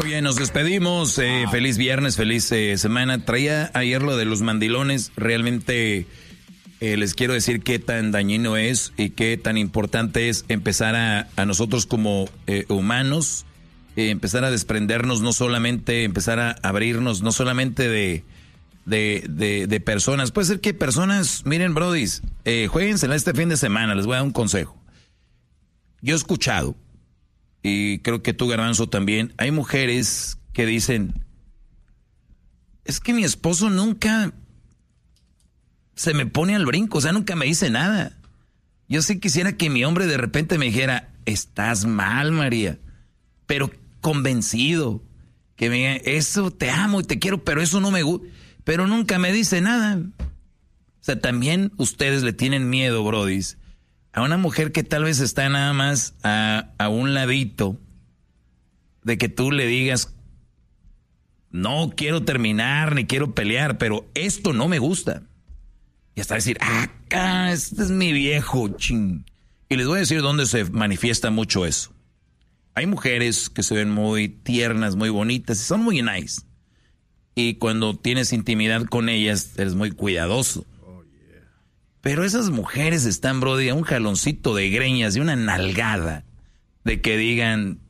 bien, nos despedimos. Feliz viernes, feliz semana. Traía ayer lo de los mandilones. Realmente les quiero decir qué tan dañino es y qué tan importante es empezar a nosotros como humanos, empezar a desprendernos, no solamente empezar a abrirnos, no solamente de personas. Puede ser que personas, miren, brodis, juéguensela este fin de semana, les voy a dar un consejo. Yo he escuchado, y creo que tú, Garbanzo, también, hay mujeres que dicen, es que mi esposo nunca se me pone al brinco, o sea, nunca me dice nada. Yo sí quisiera que mi hombre de repente me dijera, estás mal, María, pero convencido, que me diga, eso te amo y te quiero, pero eso no me gusta, pero nunca me dice nada. O sea, también ustedes le tienen miedo, brodis, a una mujer que tal vez está nada más a un ladito de que tú le digas, no quiero terminar ni quiero pelear, pero esto no me gusta. Y hasta decir, acá, este es mi viejo, ching. Y les voy a decir dónde se manifiesta mucho eso. Hay mujeres que se ven muy tiernas, muy bonitas y son muy nice. Y cuando tienes intimidad con ellas, eres muy cuidadoso. Pero esas mujeres están, brody, a un jaloncito de greñas y una nalgada de que digan,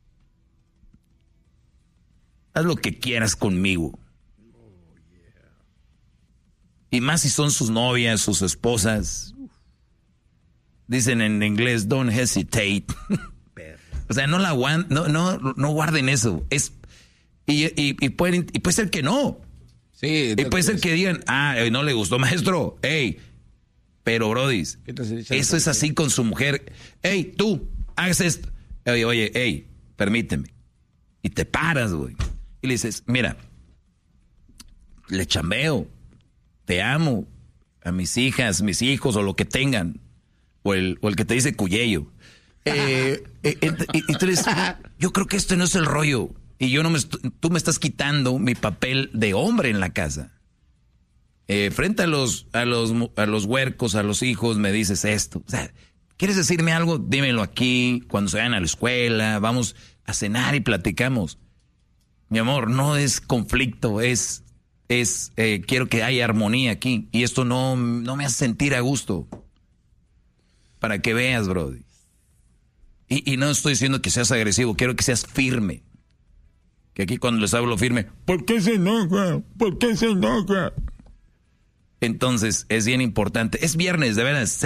haz lo que quieras conmigo. Y más si son sus novias, sus esposas. Dicen en inglés, don't hesitate. O sea, no guarden eso. Y puede ser que no. Sí, y puede ser que digan, no le gustó, maestro. Hey, pero brodis, eso es así con su mujer. Hey, tú, hagas esto. Oye, hey, permíteme. Y te paras, güey. Y le dices, mira, le chambeo, te amo, a mis hijas, mis hijos, o lo que tengan. O el que te dice cuyello. Entonces, yo creo que esto no es el rollo. Y tú me estás quitando mi papel de hombre en la casa. Frente a los huercos, a los hijos, me dices esto. O sea, ¿quieres decirme algo? Dímelo aquí, cuando se vayan a la escuela, vamos a cenar y platicamos. Mi amor, no es conflicto, quiero que haya armonía aquí. Y esto no me hace sentir a gusto. Para que veas, brody. Y no estoy diciendo que seas agresivo, quiero que seas firme. Que aquí cuando les hablo firme, ¿por qué se enoja? ¿Por qué se enoja? Entonces, es bien importante. Es viernes, de veras,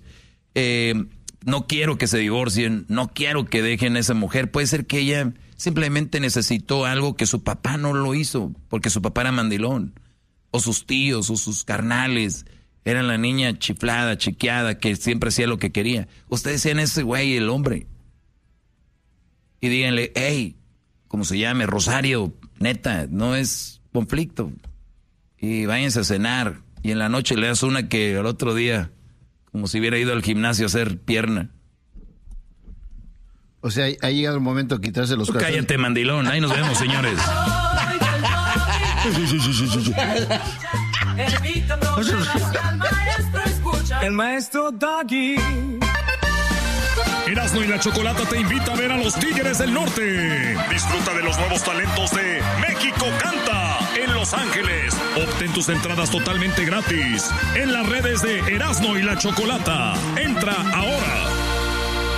no quiero que se divorcien, no quiero que dejen a esa mujer. Puede ser que ella simplemente necesitó algo que su papá no lo hizo, porque su papá era mandilón. O sus tíos, o sus carnales. Era la niña chiflada, chiqueada, que siempre hacía lo que quería. Ustedes sean ese güey, el hombre. Y díganle, hey, como se llame, Rosario, neta, no es conflicto. Y váyanse a cenar. Y en la noche le das una que al otro día, como si hubiera ido al gimnasio a hacer pierna. O sea, ha llegado el momento de quitarse los calzones. Cállate, mandilón. Ahí nos vemos, señores. El maestro Doggy. Erasmo y la Chocolata te invita a ver a los Tigres del Norte. Disfruta de los nuevos talentos de México Canta en Los Ángeles. Obtén tus entradas totalmente gratis en las redes de Erasmo y la Chocolata. Entra ahora